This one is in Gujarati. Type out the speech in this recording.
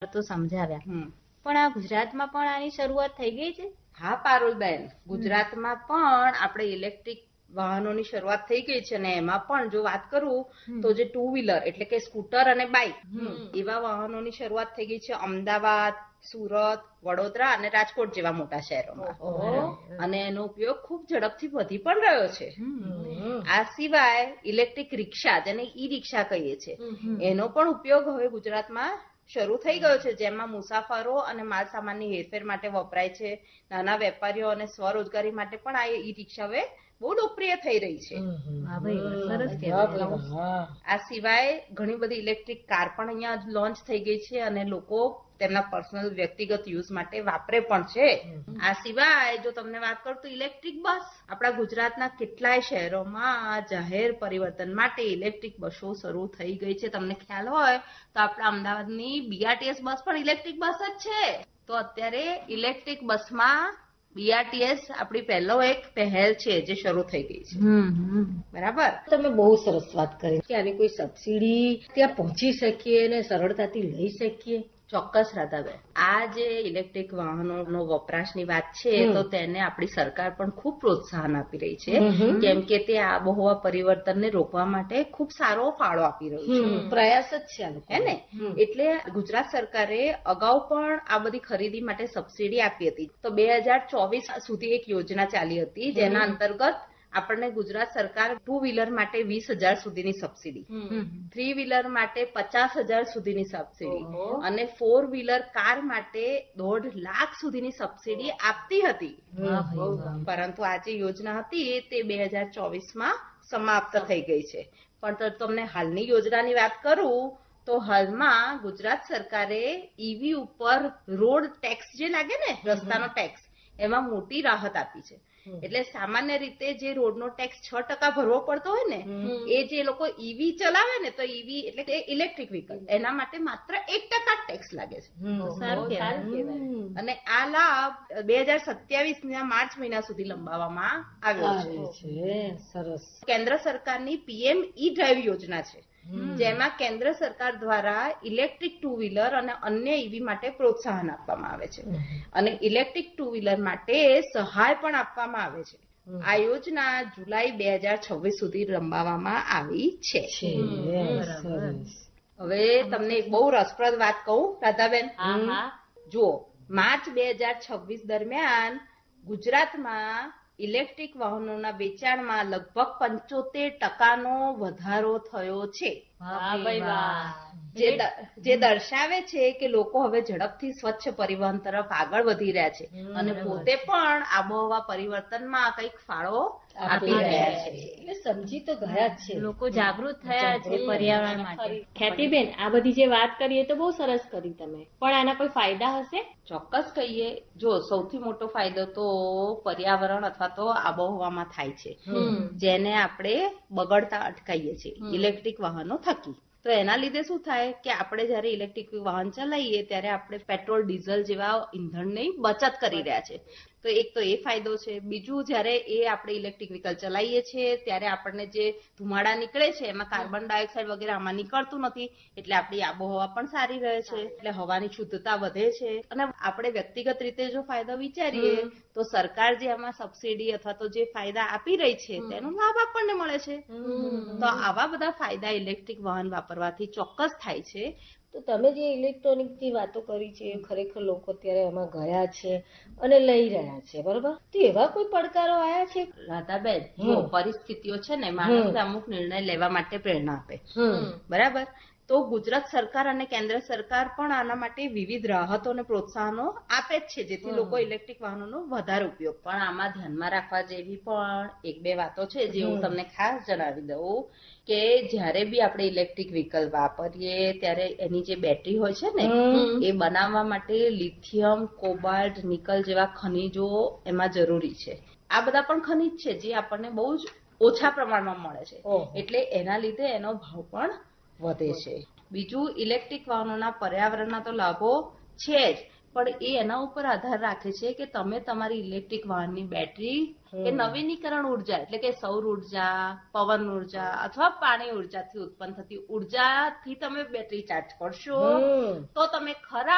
તો સમજાવ્યા, પણ આ ગુજરાતમાં પણ આની શરૂઆત થઈ ગઈ છે? હા પારુલબેન, ગુજરાતમાં પણ આપણે ઇલેક્ટ્રિક વાહનોની શરૂઆત થઈ ગઈ છે અને એમાં પણ જો વાત કરું તો જે 2 વ્હીલર એટલે કે સ્કૂટર અને બાઇક એવા વાહનોની શરૂઆત થઈ ગઈ છે અમદાવાદ, સુરત, વડોદરા અને રાજકોટ જેવા મોટા શહેરોમાં, અને એનો ઉપયોગ ખૂબ ઝડપથી વધી પણ રહ્યો છે. આ સિવાય ઇલેક્ટ્રિક રિક્ષા, જેને ઈ રિક્ષા કહીએ છીએ, એનો પણ ઉપયોગ હવે ગુજરાતમાં શરૂ થઈ ગયો છે, જેમાં મુસાફરો અને માલ સામાનની હેરફેર માટે વપરાય છે. નાના વેપારીઓ અને સ્વરોજગારી માટે પણ આ ઈ રિક્ષા હવે બહુ લોકપ્રિય થઈ રહી છે. આ સિવાય ઘણી બધી ઇલેક્ટ્રિક કાર પણ અહીંયા લોન્ચ થઈ ગઈ છે અને લોકો તેમના પર્સનલ વ્યક્તિગત યુઝ માટે વાપરે પણ છે. આ સિવાય જો તમને વાત કરું તો ઇલેક્ટ્રિક બસ, આપણા ગુજરાતના કેટલાય શહેરોમાં જાહેર પરિવર્તન માટે ઇલેક્ટ્રિક બસો શરૂ થઈ ગઈ છે. તમને ખ્યાલ હોય તો આપણા અમદાવાદની BRTS બસ પણ ઇલેક્ટ્રિક બસ જ છે. તો અત્યારે ઇલેક્ટ્રિક બસમાં BRTS આપણી પહેલો એક પહેલ છે જે શરૂ થઈ ગઈ છે. બરાબર. તમે બહુ સરસ વાત કરી કે આની કોઈ સબસિડી ત્યાં પહોંચી શકીએ અને સરળતાથી લઈ શકીએ. ચોક્કસ રાધાબેન, આ જે ઇલેક્ટ્રિક વાહનોનો વપરાશની વાત છે તો તેને આપણી સરકાર પણ ખૂબ પ્રોત્સાહન આપી રહી છે, કેમ કે તે આબોહવા પરિવર્તનને રોકવા માટે ખૂબ સારો ફાળો આપી રહ્યું છે. પ્રયાસ જ છે હે ને. એટલે ગુજરાત સરકારે અગાઉ પણ આ બધી ખરીદી માટે સબસિડી આપી હતી. તો 2024 સુધી એક યોજના ચાલી હતી જેના અંતર્ગત આપણને ગુજરાત સરકાર 2 વ્હીલર માટે 20,000 સુધીની સબસિડી, 3 વ્હીલર માટે 50,000 સુધીની સબસિડી અને 4 વ્હીલર કાર માટે 1.5 લાખ સુધીની સબસિડી આપતી હતી. પરંતુ આ જે યોજના હતી તે 2024માં સમાપ્ત થઈ ગઈ છે. પણ તમને હાલની યોજનાની વાત કરું તો હાલમાં ગુજરાત સરકારે ઈવી ઉપર રોડ ટેક્સ જે લાગે ને, રસ્તાનો ટેક્સ, એમાં મોટી રાહત આપી છે. એટલે સામાન્ય રીતે જે રોડનો ટેક્સ 6% ભરવો પડતો હોય ને, એ જે લોકો ઈવી ચલાવે ને, તો ઈવી એટલે કે ઇલેક્ટ્રિક વ્હીકલ, એના માટે માત્ર 1% ટેક્સ લાગે છે. અને આ લાભ 2027ના માર્ચ મહિના સુધી લંબાવવામાં આવ્યો છે. સરસ. કેન્દ્ર સરકારની PM ઈ-ડ્રાઈવ યોજના છે, જેમાં કેન્દ્ર સરકાર દ્વારા ઇલેક્ટ્રિક 2 વ્હીલર અને અન્ય ઈવી માટે પ્રોત્સાહન આપવામાં આવે છે અને ઇલેક્ટ્રિક 2 વ્હીલર માટે સહાય પણ આપવામાં આવે છે. આ યોજના જુલાઈ 2026 સુધી લંબાવવામાં આવી છે. હવે તમને એક બહુ રસપ્રદ વાત કહું રાધાબેન. જુઓ, માર્ચ 2026 દરમિયાન ગુજરાતમાં ઇલેક્ટ્રિક વાહનોના વેચાણમાં લગભગ 75% વધારો થયો છે, જે દર્શાવે છે કે લોકો હવે ઝડપથી સ્વચ્છ પરિવહન તરફ આગળ વધી રહ્યા છે અને પોતે પણ આબોહવા પરિવર્તનમાં કંઈક ફાળો આપી રહ્યા છે. એટલે સમજી તો ગયા જ છે, લોકો જાગૃત થયા છે પર્યાવરણ માટે. ખ્યાતિબેન, આ બધી જે વાત કરી એ તો બહુ સરસ કરી તમે, પણ આના કોઈ ફાયદા હશે? ચોક્કસ કહીએ. જો સૌથી મોટો ફાયદો તો પર્યાવરણ અથવા તો આબોહવામાં થાય છે, જેને આપણે બગડતા અટકાવીએ છીએ ઇલેક્ટ્રિક વાહનો થકી. તો એના લીધે શું થાય કે આપણે જયારે ઇલેક્ટ્રિક વાહન ચલાવીએ ત્યારે આપણે પેટ્રોલ, ડીઝલ જેવા ઈંધણની બચત કરી રહ્યા છે. તો એક તો એ ફાયદો છે. બીજું, જયારે આપણે ઇલેક્ટ્રિક વ્હીકલ ચલાવીએ છીએ ત્યારે આપણને જે ધુમાડા નીકળે છે એમાં કાર્બન ડાયોક્સાઇડ વગેરે આમાં નીકળતું નથી, એટલે આપણી આબોહવા પણ સારી રહે છે, એટલે હવાની શુદ્ધતા વધે છે. અને આપણે વ્યક્તિગત રીતે જો ફાયદો વિચારીએ તો સરકાર જે આમાં સબસિડી અથવા તો જે ફાયદા આપી રહી છે તેનો લાભ આપણને મળે છે. તો આવા બધા ફાયદા ઇલેક્ટ્રિક વાહન વાપરવાથી ચોક્કસ થાય છે. તો તમે જે ઇલેક્ટ્રોનિક ની વાતો કરી છે, ખરેખર લોકો અત્યારે એમાં ગયા છે અને લઈ રહ્યા છે, બરોબર? તો એવા કોઈ પડકારો આયા છે? રાધાબેન, જો પરિસ્થિતિઓ છે ને માણસને અમુક નિર્ણય લેવા માટે પ્રેરણા આપે, બરાબર? તો ગુજરાત સરકાર અને કેન્દ્ર સરકાર પણ આના માટે વિવિધ રાહતો અને પ્રોત્સાહનો આપે જ છે, જેથી લોકો ઇલેક્ટ્રિક વાહનોનો વધારે ઉપયોગ. પણ આમાં ધ્યાનમાં રાખવા જેવી પણ 1-2 વાતો છે જે હું તમને ખાસ જણાવી દઉં કે જ્યારે બી આપણે ઇલેક્ટ્રિક વ્હીકલ વાપરીએ ત્યારે એની જે બેટરી હોય છે ને, એ બનાવવા માટે લિથિયમ, કોબાલ્ટ, નિકલ જેવા ખનીજો એમાં જરૂરી છે. આ બધા પણ ખનીજ છે જે આપણને બહુ જ ઓછા પ્રમાણમાં મળે છે, એટલે એના લીધે એનો ભાવ પણ વધે છે. બીજું, ઇલેક્ટ્રિક વાહનોના પર્યાવરણના તો લાભો છે જ, પણ એ એના ઉપર આધાર રાખે છે કે તમે તમારી ઇલેક્ટ્રિક વાહનની બેટરી એ નવીનીકરણ ઉર્જા એટલે કે સૌર ઉર્જા, પવન ઉર્જા અથવા પાણી ઉર્જાથી ઉત્પન્ન થતી ઉર્જાથી તમે બેટરી ચાર્જ કરશો તો તમે ખરા